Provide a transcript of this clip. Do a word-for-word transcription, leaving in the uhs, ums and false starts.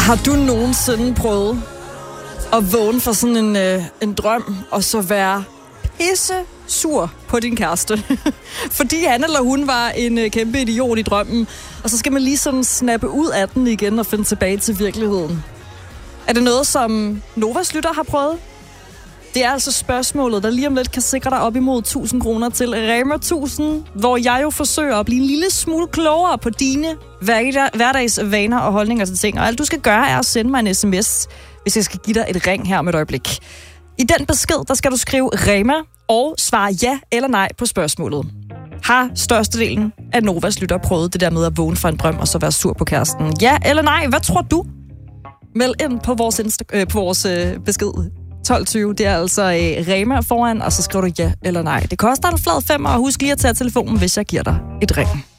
Har du nogensinde prøvet at vågne for sådan en, øh, en drøm, og så være pisse sur på din kæreste? Fordi han eller hun var en øh, kæmpe idiot i drømmen, og så skal man lige sådan snappe ud af den igen og finde tilbage til virkeligheden. Er det noget, som Novas lytter har prøvet? Det er altså spørgsmålet, der lige om lidt kan sikre dig op imod tusind kroner til Rema tusind, hvor jeg jo forsøger at blive en lille smule klogere på dine hverdags vaner og holdninger til ting. Og alt du skal gøre er at sende mig en sms, hvis jeg skal give dig et ring her om et øjeblik. I den besked, der skal du skrive Rema og svare ja eller nej på spørgsmålet. Har størstedelen af Novas lytter prøvet det der med at vågne for en drøm og så være sur på kæresten? Ja eller nej? Hvad tror du? Meld ind på vores, Insta- øh, på vores øh, besked. tolv tyve, det er altså øh, Rema foran, og så skriver du ja eller nej. Det koster en flad femmer, og husk lige at tage telefonen, hvis jeg giver dig et ring.